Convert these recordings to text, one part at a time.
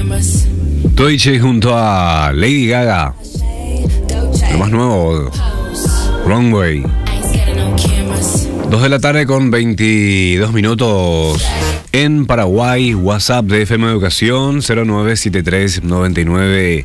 Deutsche junto a Lady Gaga. Lo más nuevo, Runway. 2 de la tarde con 22 minutos en Paraguay. WhatsApp de FM Educación 0973 99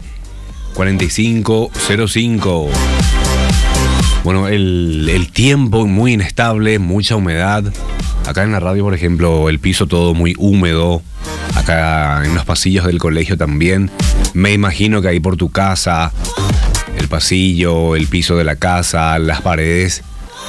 4505. Bueno, el tiempo muy inestable, mucha humedad. Acá en la radio, por ejemplo, el piso todo muy húmedo. Acá en los pasillos del colegio también. Me imagino que ahí por tu casa, el pasillo, el piso de la casa, las paredes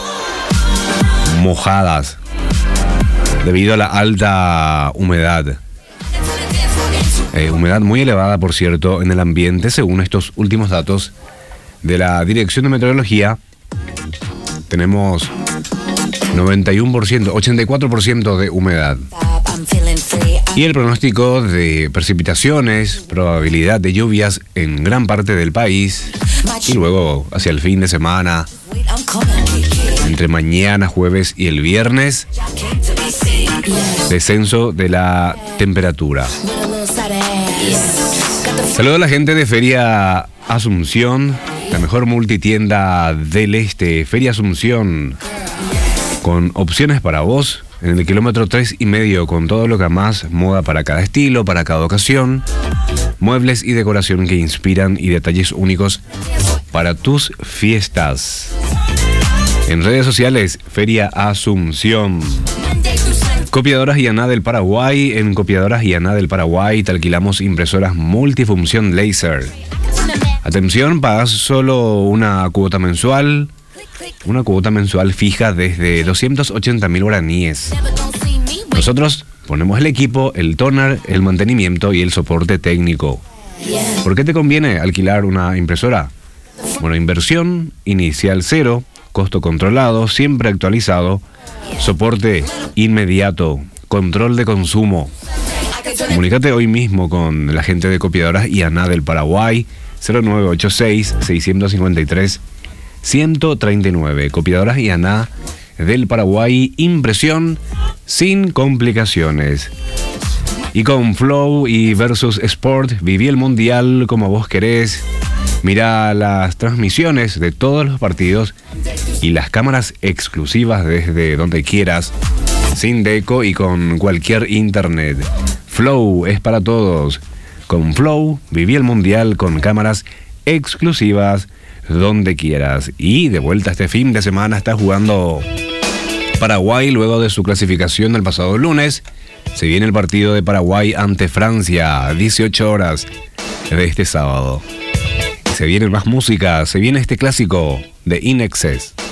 mojadas debido a la alta humedad. Humedad muy elevada, por cierto, en el ambiente, según estos últimos datos de la Dirección de Meteorología. Tenemos 91%, 84% de humedad. Y el pronóstico de precipitaciones, probabilidad de lluvias en gran parte del país. Y luego, hacia el fin de semana, entre mañana, jueves y el viernes, descenso de la temperatura. Saludo a la gente de Feria Asunción, la mejor multitienda del este. Feria Asunción, con opciones para vos, en el kilómetro 3,5, con todo lo que más moda para cada estilo, para cada ocasión, muebles y decoración que inspiran y detalles únicos para tus fiestas. En redes sociales, Feria Asunción. Copiadoras IANA del Paraguay. En Copiadoras IANA del Paraguay te alquilamos impresoras multifunción láser. Atención, pagas solo una cuota mensual fija desde 280.000 guaraníes. Nosotros ponemos el equipo, el toner, el mantenimiento y el soporte técnico. ¿Por qué te conviene alquilar una impresora? Bueno, inversión inicial cero, costo controlado, siempre actualizado, soporte inmediato, control de consumo. Comunícate hoy mismo con la gente de Copiadoras IANA del Paraguay, 0986-653-139. Copiadoras IANA del Paraguay, impresión sin complicaciones. Y con Flow y Versus Sport, viví el mundial como vos querés. Mira las transmisiones de todos los partidos y las cámaras exclusivas desde donde quieras, sin deco y con cualquier internet. Flow es para todos. Con Flow, viví el mundial con cámaras exclusivas donde quieras. Y de vuelta este fin de semana está jugando Paraguay luego de su clasificación del pasado lunes. Se viene el partido de Paraguay ante Francia a 18 horas de este sábado. Se viene más música, se viene este clásico de In Excess.